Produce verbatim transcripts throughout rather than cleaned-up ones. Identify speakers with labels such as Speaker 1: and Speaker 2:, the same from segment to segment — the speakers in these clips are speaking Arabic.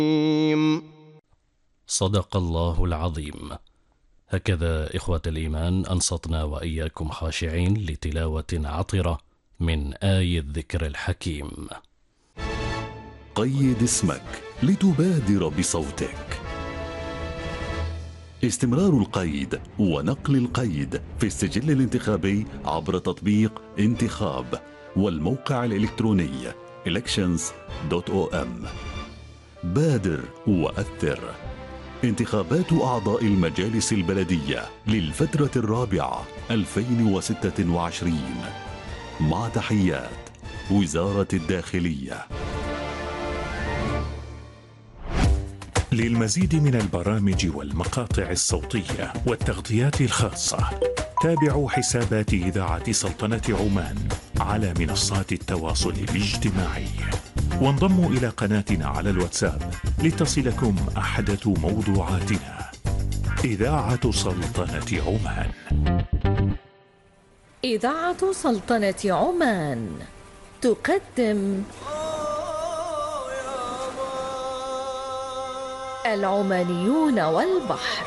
Speaker 1: صدق الله العظيم. هكذا إخوة الإيمان أنصتنا وإياكم خاشعين لتلاوة عطرة من آي الذكر الحكيم.
Speaker 2: قيد اسمك لتبادر بصوتك. استمرار القيد ونقل القيد في السجل الانتخابي عبر تطبيق انتخاب والموقع الإلكتروني elections دوت او ام. بادر وأثر. انتخابات أعضاء المجالس البلدية للفترة الرابعة ألفين وستة وعشرين. مع تحيات وزارة الداخلية.
Speaker 3: للمزيد من البرامج والمقاطع الصوتية والتغطيات الخاصة تابعوا حسابات إذاعة سلطنة عمان على منصات التواصل الاجتماعي، وانضموا إلى قناتنا على الواتساب لتصلكم أحدث موضوعاتنا. إذاعة سلطنة عمان.
Speaker 4: إذاعة سلطنة عمان تقدم العمانيون والبحر.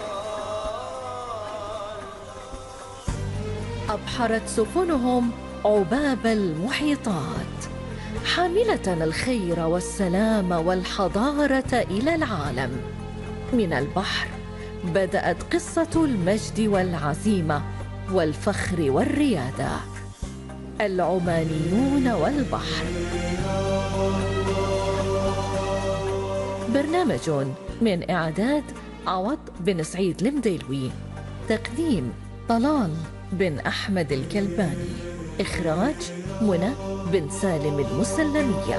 Speaker 4: أبحرت سفنهم عباب المحيطات حاملة الخير والسلام والحضارة إلى العالم. من البحر بدأت قصة المجد والعزيمة والفخر والريادة. العمانيون والبحر، برنامج من إعداد عوض بن سعيد المديلوي، تقديم طلال بن أحمد الكلباني، إخراج منى بن سالم المسلمية.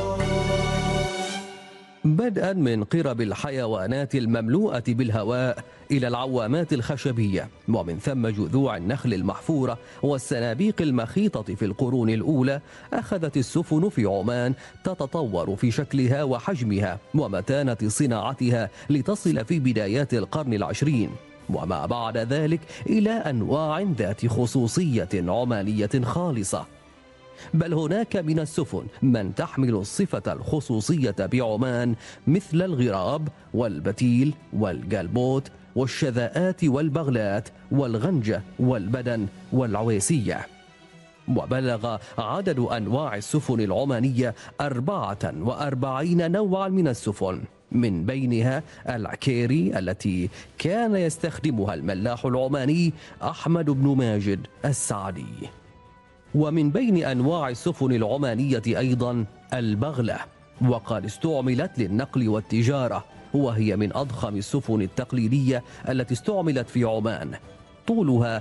Speaker 5: بدءا من قرب الحيوانات المملوءة بالهواء إلى العوامات الخشبية، ومن ثم جذوع النخل المحفورة والسنابيق المخيطة في القرون الأولى، أخذت السفن في عمان تتطور في شكلها وحجمها ومتانة صناعتها لتصل في بدايات القرن العشرين، وما بعد ذلك إلى أنواع ذات خصوصية عمانية خالصة. بل هناك من السفن من تحمل الصفة الخصوصية بعمان، مثل الغراب والبتيل والجلبوت والشذاءات والبغلات والغنجة والبدن والعويسية. وبلغ عدد أنواع السفن العمانية أربعة وأربعين نوعا من السفن، من بينها العكيري التي كان يستخدمها الملاح العماني أحمد بن ماجد السعدي. ومن بين أنواع السفن العمانية أيضا البغلة، وقد استعملت للنقل والتجارة، وهي من أضخم السفن التقليدية التي استعملت في عمان. طولها